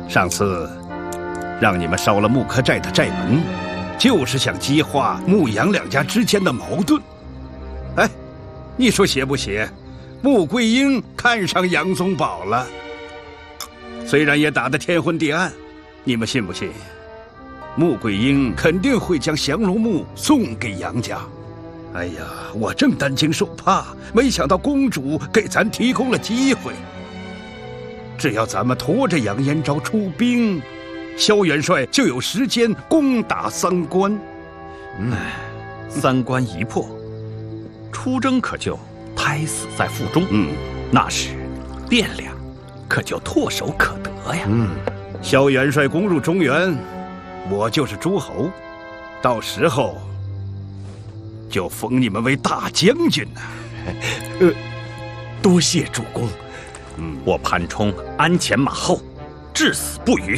上次让你们烧了木柯寨的寨门，就是想激化牧杨两家之间的矛盾。哎，你说邪不邪？穆桂英看上杨宗保了，虽然也打得天昏地暗，你们信不信？穆桂英肯定会将降龙木送给杨家。哎呀，我正担惊受怕，没想到公主给咱提供了机会。只要咱们拖着杨延昭出兵，萧元帅就有时间攻打三关。 三关一破，出征可就胎死在腹中。那时汴梁可就唾手可得呀。 萧元帅攻入中原，我就是诸侯，到时候就封你们为大将军呢。 多谢主公。我潘冲鞍前马后，至死不渝。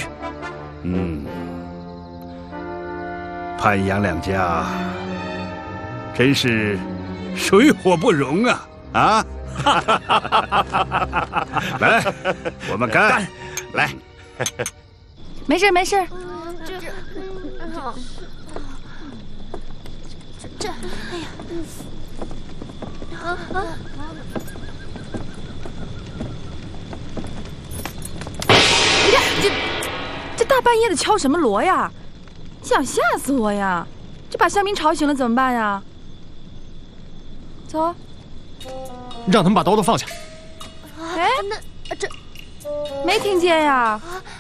潘杨两家真是水火不容啊！啊！来，我们干！来， 没事没事。 哎呀， 你看这大半夜的敲什么锣呀？你想吓死我呀？这把乡民吵醒了怎么办呀？走， 让他们把刀都放下。 哎， 那这没听见呀？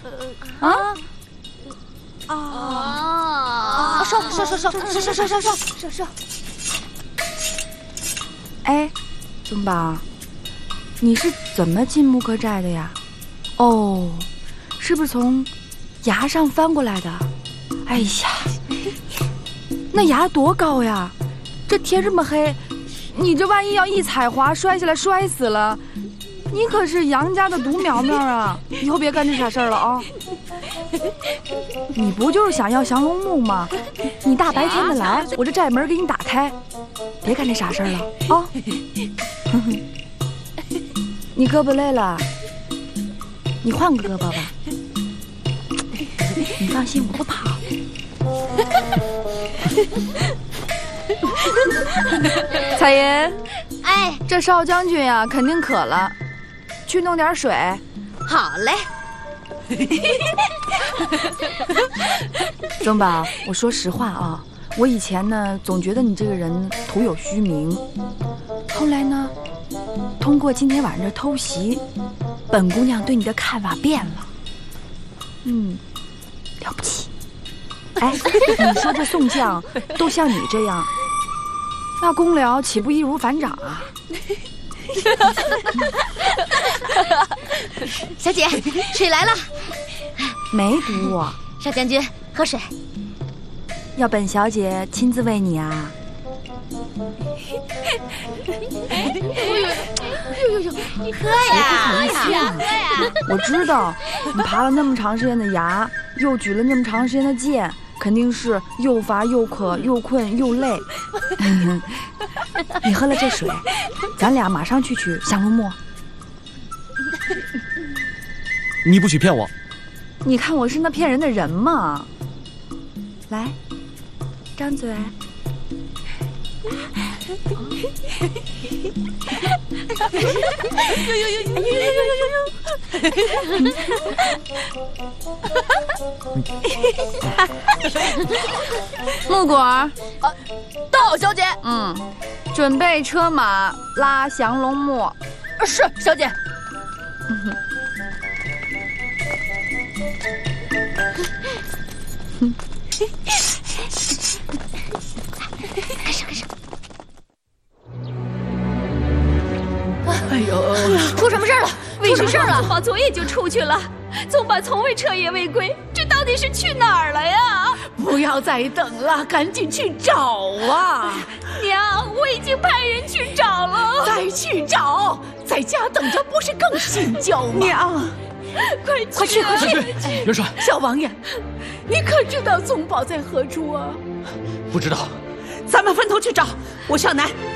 烧！ 哎，宗保，你是怎么进木柯寨的呀？哦，是不是从崖上翻过来的？哎呀，那崖多高呀！这天这么黑，你这万一要一踩滑摔下来摔死了，你可是杨家的独苗苗啊！以后别干这傻事儿了啊！你不就是想要降龙木吗？你大白天的来，我这寨门给你打开，别干这傻事儿了啊！你胳膊累了，你换个胳膊吧。你放心，我不跑。彩云， 哎， 这少将军呀，肯定渴了，去弄点水。 好嘞。 宗保，我说实话啊，我以前呢总觉得你这个人徒有虚名，后来呢，通过今天晚上这偷袭，本姑娘对你的看法变了。了不起。哎，你说这宋将都像你这样，那公僚岂不易如反掌啊？ 小姐，水来了。 没毒我。 少将军，喝水。 要本小姐亲自喂你啊？ 你喝呀！ 我知道，你爬了那么长时间的崖，又举了那么长时间的剑，肯定是又乏又渴又困又累。你喝了这水，咱俩马上去取降龙木。 你不许骗我！ 你看我是那骗人的人吗？来，张嘴。木果， 到，小姐。 准备车马拉降龙木。 是，小姐。开始。 哎呦， 出什么事了？ 为什么宗保昨夜就出去了？宗保从未彻夜未归，这到底是去哪儿了呀？ 不要再等了，赶紧去找啊！ 娘，我已经派人去找了。 再去找，在家等着不是更心焦吗？ 娘，快去！ 元帅， 小王爷，你可知道宗保在何处啊？ 不知道。 咱们分头去找，我向南。